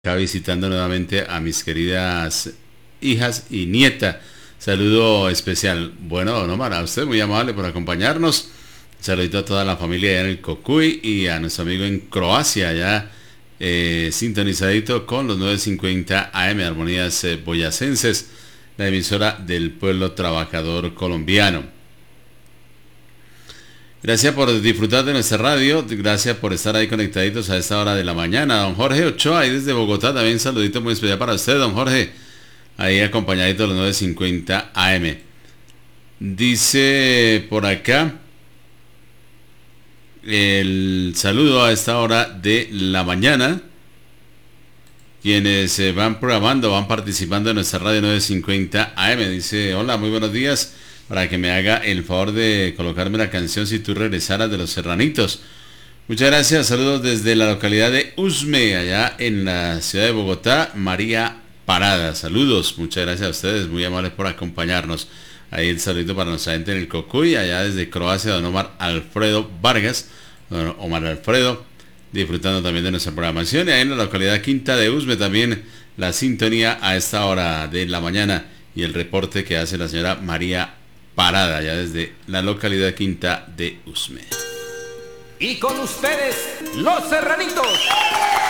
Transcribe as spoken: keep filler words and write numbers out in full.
acá visitando nuevamente a mis queridas hijas y nieta. Saludo especial. Bueno, don Omar, a usted muy amable por acompañarnos. Saludito a toda la familia allá en el Cocuy y a nuestro amigo en Croacia, allá eh, sintonizadito con los nueve cincuenta A M Armonías eh, Boyacenses, la emisora del pueblo trabajador colombiano. Gracias por disfrutar de nuestra radio, gracias por estar ahí conectaditos a esta hora de la mañana. Don Jorge Ochoa, ahí desde Bogotá, también saludito muy especial para usted, don Jorge, ahí acompañadito de los nueve cincuenta A M. Dice por acá el saludo a esta hora de la mañana. Quienes eh, van programando, van participando en nuestra radio nueve cincuenta A M. Dice, hola, muy buenos días. Para que me haga el favor de colocarme la canción Si tú regresaras de los Serranitos. Muchas gracias, saludos desde la localidad de Usme, allá en la ciudad de Bogotá, María Parada. Saludos, muchas gracias a ustedes, muy amables por acompañarnos. Ahí el saludito para nuestra gente en el Cocuy, allá desde Croacia, don Omar Alfredo Vargas, don Omar Alfredo, disfrutando también de nuestra programación. Y ahí en la localidad Quinta de Usme también la sintonía a esta hora de la mañana y el reporte que hace la señora María Parada, ya desde la localidad Quinta de Usme. Y con ustedes, los Serranitos.